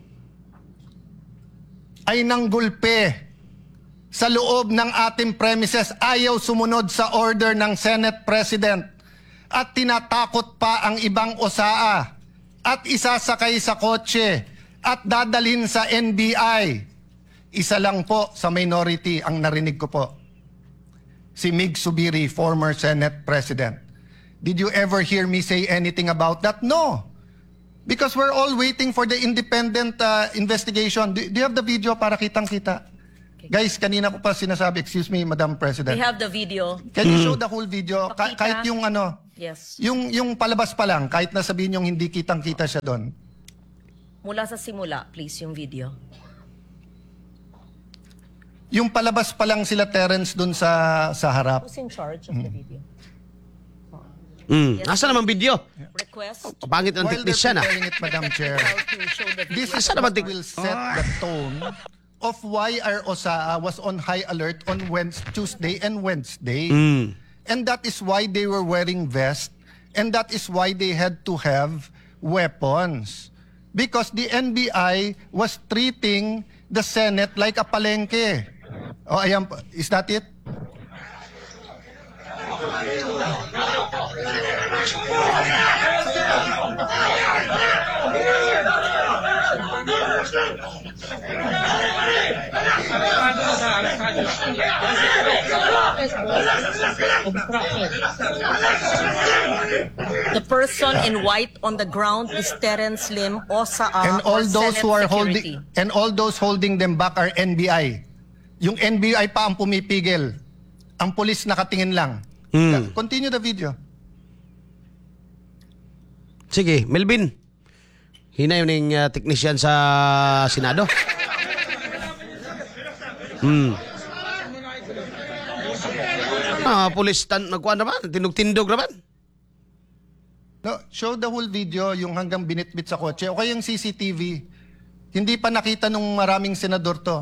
ay nanggulpe sa loob ng ating premises, ayaw sumunod sa order ng Senate President at tinatakot pa ang ibang Osaa at isasakay sa kotse at dadalhin sa N B I. Isa lang po sa minority ang narinig ko po. Si Mig Subiri, former Senate President. Did you ever hear me say anything about that? No. Because we're all waiting for the independent uh, investigation. Do, do you have the video para kitang-kita? Okay. Guys, kanina ko pa sinasabi, excuse me, Madam President. We have the video. Can you show the whole video? Ka- Pakita. kahit yung ano, Yes. yung, yung palabas pa lang, kahit na sabihin yung hindi kitang-kita siya doon. Mula sa simula, please, yung video. Yung palabas pa lang sila Terence doon sa, sa harap. Who's in charge of the video? Mm. Asa naman video? Request Pangit ng While they're technician, ah. preparing it, Madam Chair, how to show the video. this is Asa naman what tik- will set the tone of why our Osaa was on high alert on Wednesday, Tuesday and Wednesday. Mm. And that is why they were wearing vests. And that is why they had to have weapons. Because the N B I was treating the Senate like a palengke. Oh, ayan po. Is that it? The person in white on the ground is Terence Lim, Osaa, And all or those Senate who are Security. holding and all those holding them back are N B I. Yung N B I pa ang pumipigil. Ang pulis nakatingin lang. Mm. Continue the video. Sige, Melvin. Hinayon ng uh, technician sa Senado. Hmm. Ah, pulis tan nagkuan naman, tinug-tindog naman. No, show the whole video, yung hanggang binitbit sa kotse. O kaya yung C C T V. Hindi pa nakita nung maraming senador to.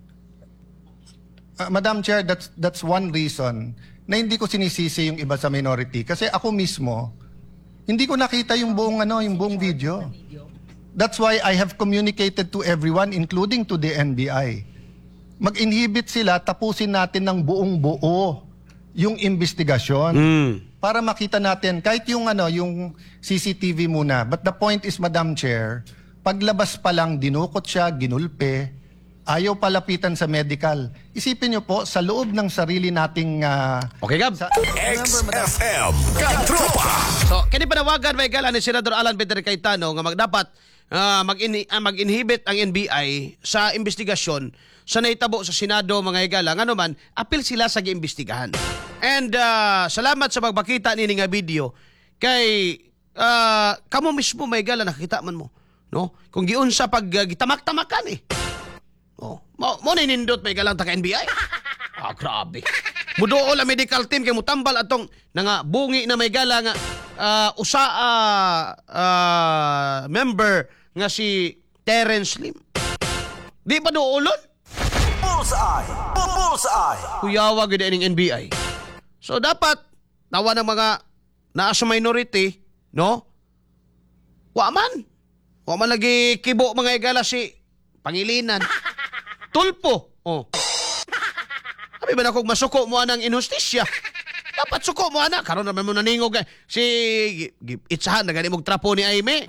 Uh, Madam Chair, that's, that's one reason na hindi ko sinisisi yung iba sa minority. Kasi ako mismo, hindi ko nakita yung buong, ano, yung buong video. That's why I have communicated to everyone, including to the N B I. Mag-inhibit sila, tapusin natin ng buong buo yung investigasyon. Mm. Para makita natin, kahit yung, ano, yung C C T V muna. But the point is, Madam Chair, paglabas pa lang, dinukot siya, ginulpe, ayaw palapitan sa medical. Isipin niyo po, sa loob ng sarili nating... ah, Okay, Gab. sa- X F M Katropa. So, kini panawagan may gala ni Senador Alan Peter Cayetano nga magdapat uh, mag-in- uh, mag-inhibit ang N B I sa investigasyon sa naitabo sa Senado mga higala. Nga naman, apil sila sa giimbestigahan. And uh, salamat sa pagpakita nini nga video kay ah, kamo mismo may gala nakita man mo, no? Kung giunsa pag uh, gitamak-tamakan eh. Oh, mo mo na nindot may galang taga N B I. Ah, grabe. Muduol ang medical team kay mutambal atong nga bungi na may gala nga uh, usa uh, uh, member nga si Terence Lim. Di pa duolon? Bullseye. Bullseye. Kuyawa gid ning N B I. So dapat tawa ng mga naa sa minority, no? Wa man. Wa man lagi kibo mga igala si Pangilinan. Tulpo. Oh. Abi ba na kung masuko mo anang inhustisya? Dapat suko mo ana karon naman mo naningog eh. Si itsahan na gani mog trapo ni Aime.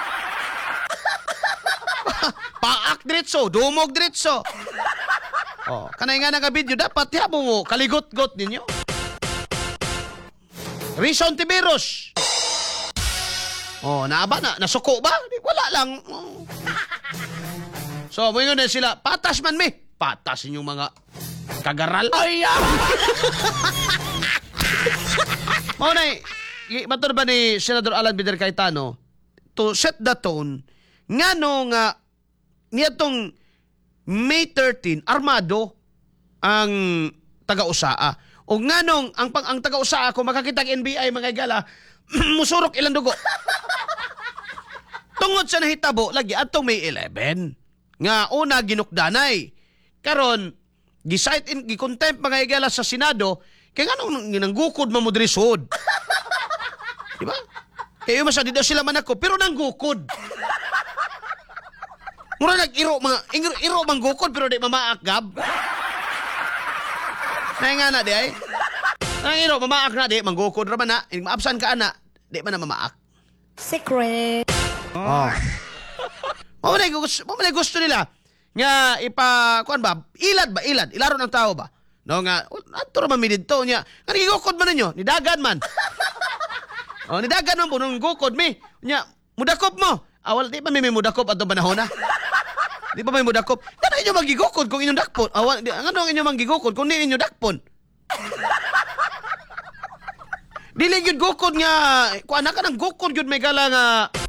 Paak diretso, dumog diretso. Oh, kanay nga nga video dapat habo mo kaligot-got ninyo. Rison Tiberos. Oh, naaba na, nasuko ba? Di, wala lang. Oh. So, mo na sila, patas man mi. Patas inyong mga kagaral. Ay, ah! Mo na, matod ba ni Senador Alan Bider Cayetano to set the tone nga no nga niya tong May thirteenth, armado ang taga-usaa. O nga nung ang, pang, ang taga-usaa ko makakita ng N B I mga gala, musurok ilang dugo. Tungod sa nahitabo, lagi atong May eleven. Nga una ginukdanay. Karon, gisite in, gikontempt mga igala sa Senado, kaya nga nung nanggukod mamudrisod. Diba? Kaya yung masadi daw sila man ako, pero nanggukod. Mura nag-iro, mga, iro, iro manggukod, pero di mamaak, Gab. Nay nga na, di ay. Nay iro, mamaak na, di, manggukod raman na. Maabsan ka, ana, di man na mamaak. Secret. Oh. Mamanay gusto, mamanay gusto nila nga ipa, kuan ba, ilad ba, ilad, ilaro ng tao ba? No nga, ato raman mi dito niya. Nga nagigukod man ninyo, nidagan man. Oh, nidagan man po, nung gukod mi. Nya, mudakop mo. Awal, di pa may mudakop ato panahon na. Di pa may mudakop. Ano inyo magigukod kung inyong dakpon? Awal, di, ano inyo magigukod kung di inyo dakpon? Dili gyud gukod nga, kuan na ka ng gukod gyud may gala nga